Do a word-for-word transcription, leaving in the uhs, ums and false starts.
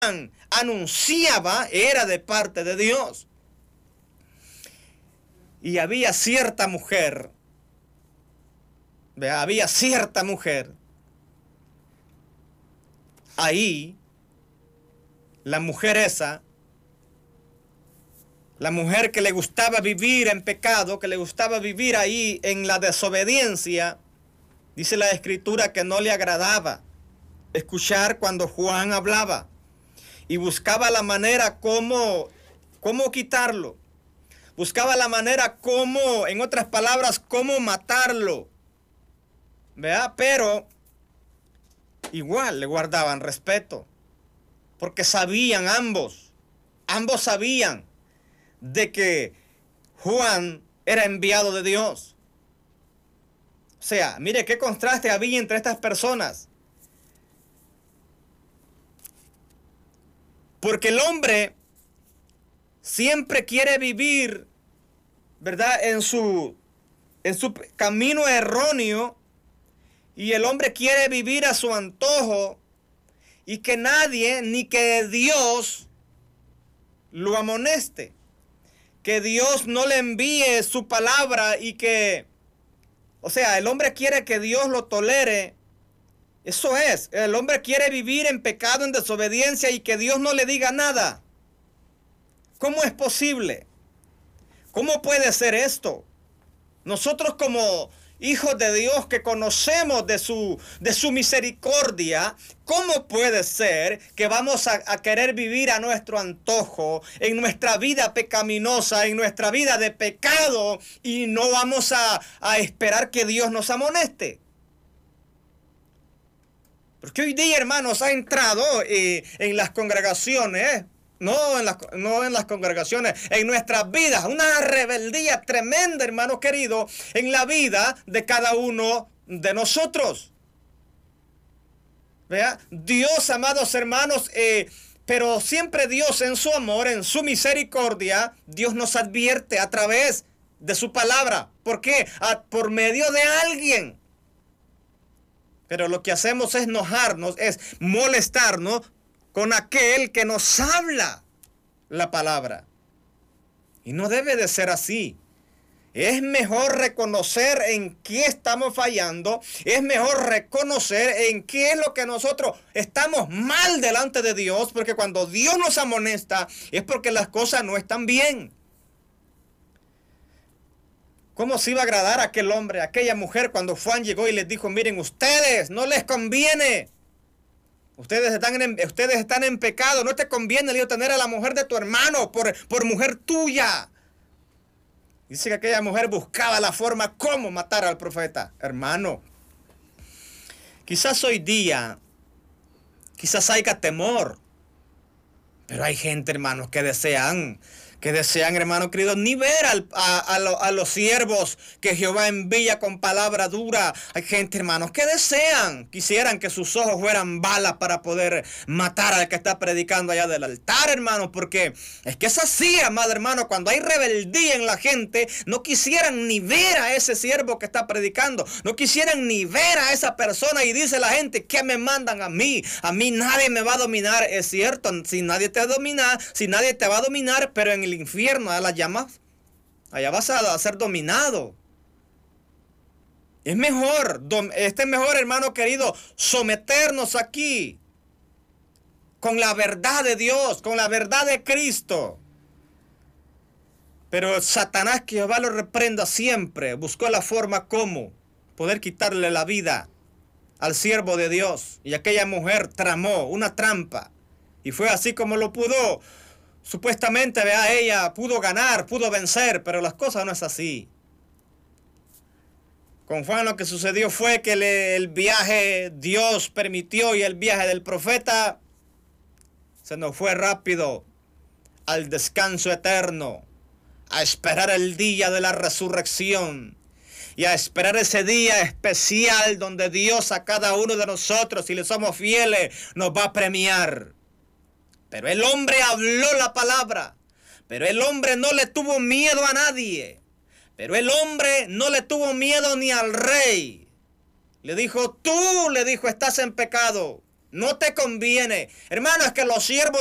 anunciaba era de parte de Dios. Y había cierta mujer, ¿vea? había cierta mujer ahí, la mujer esa, la mujer que le gustaba vivir en pecado, que le gustaba vivir ahí en la desobediencia. Dice la Escritura que no le agradaba escuchar cuando Juan hablaba y buscaba la manera como, cómo quitarlo. Buscaba la manera como, en otras palabras, cómo matarlo. ¿Vea? Pero igual le guardaban respeto. Porque sabían ambos, ambos sabían de que Juan era enviado de Dios. O sea, mire qué contraste había entre estas personas. Porque el hombre siempre quiere vivir, ¿verdad?, en su, en su camino erróneo, y el hombre quiere vivir a su antojo, y que nadie, ni que Dios, lo amoneste. Que Dios no le envíe su palabra y que, o sea, el hombre quiere que Dios lo tolere. Eso es, el hombre quiere vivir en pecado, en desobediencia, y que Dios no le diga nada. ¿Cómo es posible? ¿Cómo puede ser esto? Nosotros como hijos de Dios que conocemos de su, de su misericordia, ¿cómo puede ser que vamos a, a querer vivir a nuestro antojo, en nuestra vida pecaminosa, en nuestra vida de pecado, y no vamos a, a esperar que Dios nos amoneste? Porque hoy día, hermanos, ha entrado eh, en las congregaciones, no en las, no en las congregaciones, en nuestras vidas, una rebeldía tremenda, hermano querido, en la vida de cada uno de nosotros. ¿Vea? Dios, amados hermanos, eh, pero siempre Dios en su amor, en su misericordia, Dios nos advierte a través de su palabra. ¿Por qué? A, por medio de alguien. Pero lo que hacemos es enojarnos, es molestarnos con aquel que nos habla la palabra. Y no debe de ser así. Es mejor reconocer en qué estamos fallando. Es mejor reconocer en qué es lo que nosotros estamos mal delante de Dios. Porque cuando Dios nos amonesta es porque las cosas no están bien. ¿Cómo se iba a agradar a aquel hombre, a aquella mujer, cuando Juan llegó y les dijo: miren, ustedes no les conviene? Ustedes están en, ustedes están en pecado. No te conviene, Dios, tener a la mujer de tu hermano por, por mujer tuya. Dice que aquella mujer buscaba la forma cómo matar al profeta. Hermano, quizás hoy día, quizás haya temor, pero hay gente, hermanos, que desean... que desean, hermano querido, ni ver al, a, a, lo, a los siervos que Jehová envía con palabra dura. Hay gente, hermanos, que desean, quisieran que sus ojos fueran balas para poder matar al que está predicando allá del altar, hermano, porque es que es así, amado hermano, cuando hay rebeldía en la gente, no quisieran ni ver a ese siervo que está predicando, no quisieran ni ver a esa persona, y dice la gente: ¿qué me mandan a mí? A mí nadie me va a dominar. Es cierto, si nadie te va a dominar, si nadie te va a dominar, pero en el el infierno, a las llamas, allá vas a ser dominado. Es mejor, este es mejor, hermano querido, someternos aquí con la verdad de Dios, con la verdad de Cristo. Pero Satanás, que Jehová lo reprenda, siempre buscó la forma como poder quitarle la vida al siervo de Dios. Y aquella mujer tramó una trampa, y fue así como lo pudo. Supuestamente, vea, ella pudo ganar, pudo vencer, pero las cosas no es así. Con Juan lo que sucedió fue que le, el viaje Dios permitió, y el viaje del profeta se nos fue rápido al descanso eterno, a esperar el día de la resurrección y a esperar ese día especial donde Dios a cada uno de nosotros, si le somos fieles, nos va a premiar. Pero el hombre habló la palabra. Pero el hombre no le tuvo miedo a nadie. Pero el hombre no le tuvo miedo ni al rey. Le dijo: tú, le dijo, estás en pecado. No te conviene. Hermano, es que los siervos